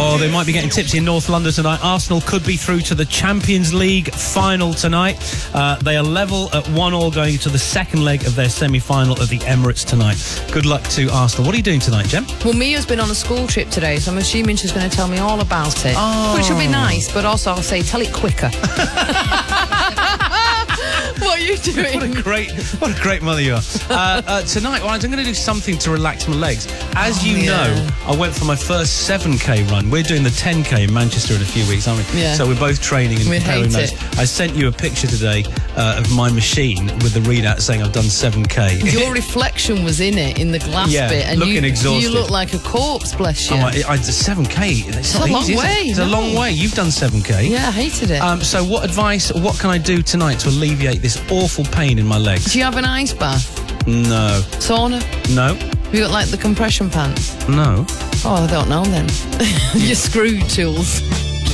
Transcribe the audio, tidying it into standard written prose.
Oh, they might be getting tipsy in North London tonight. Arsenal could be through to the Champions League final tonight. They are level at 1-1 going to the second leg of their semi-final at the Emirates tonight. Good luck to Arsenal. What are you doing tonight, Jem? Well, Mia's been on a school trip today, so I'm assuming she's going to tell me all about it. Oh. Which will be nice, but also I'll say, tell it quicker. What are you doing? What a great mother you are. Tonight, I'm going to do something to relax my legs. As you know, I went for my first 7K run. We're doing the 10K in Manchester in a few weeks, aren't we? Yeah. So we're both training and preparing those. I sent you a picture today of my machine with the readout saying I've done 7K. Your reflection was in it, in the glass bit. And looking exhausted. You look like a corpse, bless you. 7K, it's not a long easy, way. It's a long way. You've done 7K. Yeah, I hated it. So what can I do tonight to alleviate this awful pain in my legs? Do you have an ice bath? No. Sauna? No. Have you got, like, the compression pants? No. Oh, I don't know then. Your screw tools.